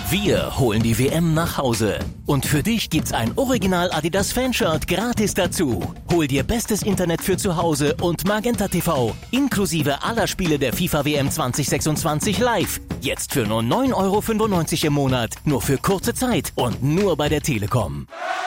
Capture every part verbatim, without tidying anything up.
Wir holen die W M nach Hause. Und für dich gibt's ein Original Adidas Fanshirt gratis dazu. Hol dir bestes Internet für zu Hause und Magenta T V inklusive aller Spiele der FIFA W M zwanzig sechsundzwanzig live. Jetzt für nur neun Euro fünfundneunzig im Monat. Nur für kurze Zeit und nur bei der Telekom.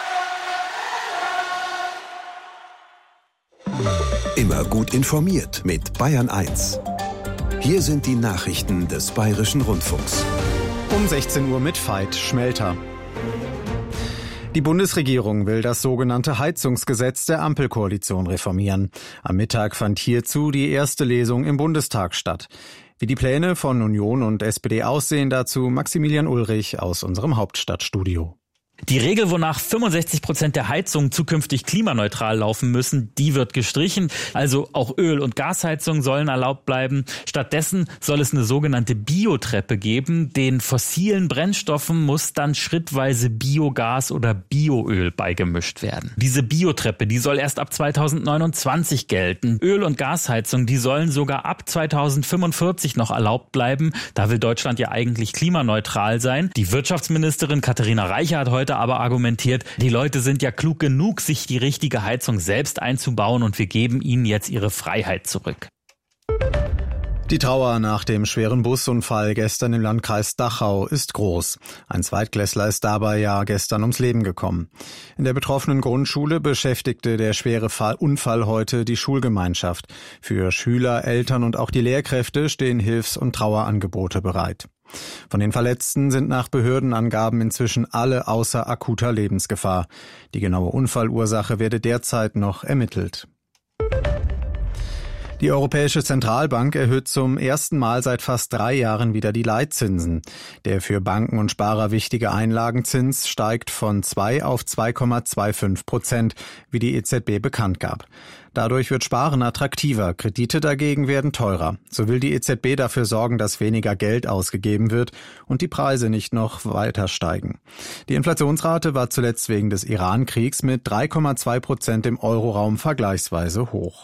Immer gut informiert mit Bayern eins. Hier sind die Nachrichten des Bayerischen Rundfunks. Um sechzehn Uhr mit Veit Schmelter. Die Bundesregierung will das sogenannte Heizungsgesetz der Ampelkoalition reformieren. Am Mittag fand hierzu die erste Lesung im Bundestag statt. Wie die Pläne von Union und S P D aussehen, dazu Maximilian Ulrich aus unserem Hauptstadtstudio. Die Regel, wonach fünfundsechzig Prozent der Heizungen zukünftig klimaneutral laufen müssen, die wird gestrichen. Also auch Öl- und Gasheizungen sollen erlaubt bleiben. Stattdessen soll es eine sogenannte Biotreppe geben. Den fossilen Brennstoffen muss dann schrittweise Biogas oder Bioöl beigemischt werden. Diese Biotreppe, die soll erst ab zweitausendneunundzwanzig gelten. Öl- und Gasheizungen, die sollen sogar ab zweitausendfünfundvierzig noch erlaubt bleiben. Da will Deutschland ja eigentlich klimaneutral sein. Die Wirtschaftsministerin Katharina Reiche hat heute aber argumentiert, die Leute sind ja klug genug, sich die richtige Heizung selbst einzubauen und wir geben ihnen jetzt ihre Freiheit zurück. Die Trauer nach dem schweren Busunfall gestern im Landkreis Dachau ist groß. Ein Zweitklässler ist dabei ja gestern ums Leben gekommen. In der betroffenen Grundschule beschäftigte der schwere Unfall heute die Schulgemeinschaft. Für Schüler, Eltern und auch die Lehrkräfte stehen Hilfs- und Trauerangebote bereit. Von den Verletzten sind nach Behördenangaben inzwischen alle außer akuter Lebensgefahr. Die genaue Unfallursache werde derzeit noch ermittelt. Die Europäische Zentralbank erhöht zum ersten Mal seit fast drei Jahren wieder die Leitzinsen. Der für Banken und Sparer wichtige Einlagenzins steigt von zwei auf zwei Komma fünfundzwanzig Prozent, wie die E Z B bekannt gab. Dadurch wird Sparen attraktiver, Kredite dagegen werden teurer. So will die E Z B dafür sorgen, dass weniger Geld ausgegeben wird und die Preise nicht noch weiter steigen. Die Inflationsrate war zuletzt wegen des Iran-Kriegs mit drei Komma zwei Prozent im Euroraum vergleichsweise hoch.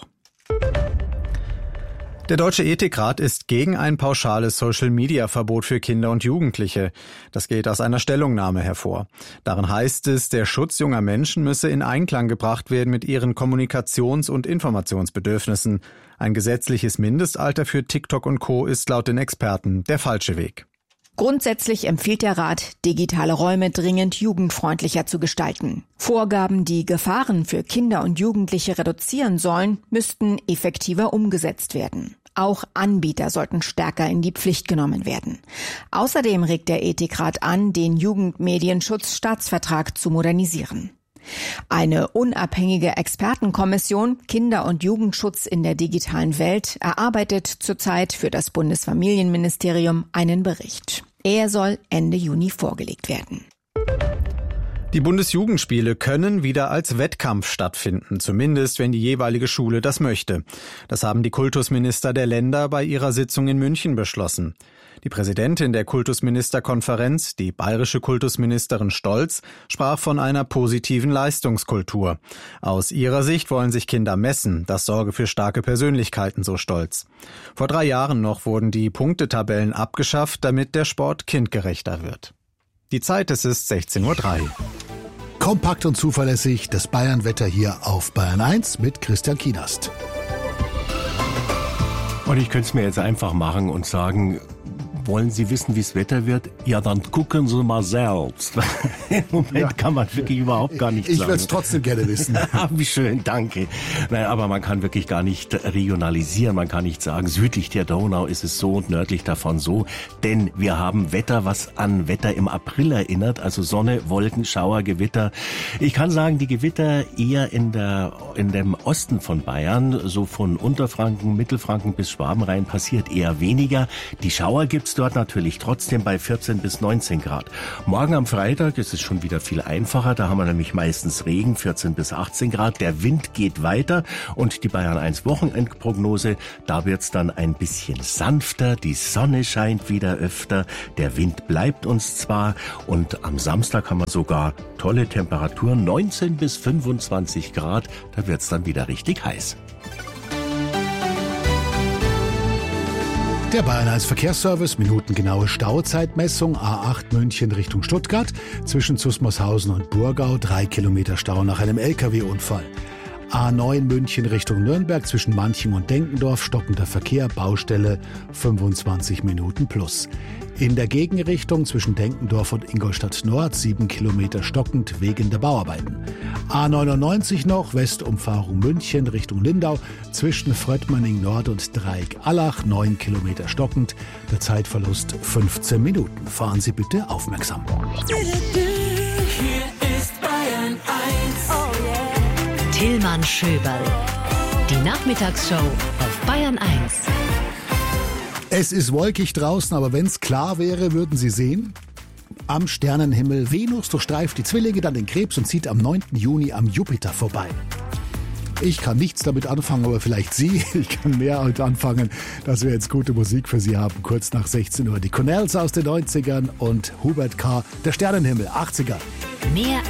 Der Deutsche Ethikrat ist gegen ein pauschales Social-Media-Verbot für Kinder und Jugendliche. Das geht aus einer Stellungnahme hervor. Darin heißt es, der Schutz junger Menschen müsse in Einklang gebracht werden mit ihren Kommunikations- und Informationsbedürfnissen. Ein gesetzliches Mindestalter für TikTok und Co. ist laut den Experten der falsche Weg. Grundsätzlich empfiehlt der Rat, digitale Räume dringend jugendfreundlicher zu gestalten. Vorgaben, die Gefahren für Kinder und Jugendliche reduzieren sollen, müssten effektiver umgesetzt werden. Auch Anbieter sollten stärker in die Pflicht genommen werden. Außerdem regt der Ethikrat an, den Jugendmedienschutzstaatsvertrag zu modernisieren. Eine unabhängige Expertenkommission Kinder- und Jugendschutz in der digitalen Welt erarbeitet zurzeit für das Bundesfamilienministerium einen Bericht. Er soll Ende Juni vorgelegt werden. Die Bundesjugendspiele können wieder als Wettkampf stattfinden, zumindest wenn die jeweilige Schule das möchte. Das haben die Kultusminister der Länder bei ihrer Sitzung in München beschlossen. Die Präsidentin der Kultusministerkonferenz, die bayerische Kultusministerin Stolz, sprach von einer positiven Leistungskultur. Aus ihrer Sicht wollen sich Kinder messen, das sorge für starke Persönlichkeiten, so Stolz. Vor drei Jahren noch wurden die Punktetabellen abgeschafft, damit der Sport kindgerechter wird. Die Zeit, es ist sechzehn Uhr drei. Kompakt und zuverlässig das Bayernwetter hier auf Bayern eins mit Christian Kienast. Und ich könnte es mir jetzt einfach machen und sagen, wollen Sie wissen, wie das Wetter wird? Ja, dann gucken Sie mal selbst. Im Moment ja. kann man wirklich überhaupt gar nicht ich sagen. Ich würde es trotzdem gerne wissen. Wie schön, danke. Nein, aber man kann wirklich gar nicht regionalisieren. Man kann nicht sagen, südlich der Donau ist es so und nördlich davon so. Denn wir haben Wetter, was an Wetter im April erinnert. Also Sonne, Wolken, Schauer, Gewitter. Ich kann sagen, die Gewitter eher in der in dem Osten von Bayern, so von Unterfranken, Mittelfranken bis Schwabenrhein passiert eher weniger. Die Schauer gibt's dort natürlich trotzdem bei vierzehn bis neunzehn Grad. Morgen am Freitag ist es schon wieder viel einfacher. Da haben wir nämlich meistens Regen, vierzehn bis achtzehn Grad. Der Wind geht weiter und die Bayern eins Wochenendprognose, da wird's dann ein bisschen sanfter. Die Sonne scheint wieder öfter. Der Wind bleibt uns zwar und am Samstag haben wir sogar tolle Temperaturen, neunzehn bis fünfundzwanzig Grad. Da wird's dann wieder richtig heiß. Der Bayern eins Verkehrsservice, minutengenaue Stauzeitmessung, A acht München Richtung Stuttgart, zwischen Zusmarshausen und Burgau, drei Kilometer Stau nach einem L K W-Unfall. A neun München Richtung Nürnberg, zwischen Manching und Denkendorf, stockender Verkehr, Baustelle, fünfundzwanzig Minuten plus. In der Gegenrichtung zwischen Denkendorf und Ingolstadt Nord, sieben Kilometer stockend wegen der Bauarbeiten. A neunundneunzig noch, Westumfahrung München Richtung Lindau, zwischen Fröttmanning Nord und Dreieck-Allach, neun Kilometer stockend, der Zeitverlust fünfzehn Minuten. Fahren Sie bitte aufmerksam. Hier ist Bayern eins. Oh yeah. Tillmann Schöberl. Die Nachmittagsshow auf Bayern eins. Es ist wolkig draußen, aber wenn es klar wäre, würden Sie sehen, am Sternenhimmel Venus durchstreift die Zwillinge, dann den Krebs und zieht am neunten Juni am Jupiter vorbei. Ich kann nichts damit anfangen, aber vielleicht Sie. Ich kann mehr heute anfangen, dass wir jetzt gute Musik für Sie haben. Kurz nach sechzehn Uhr die Cornells aus den neunzigern und Hubert K., der Sternenhimmel, achtziger. Mehr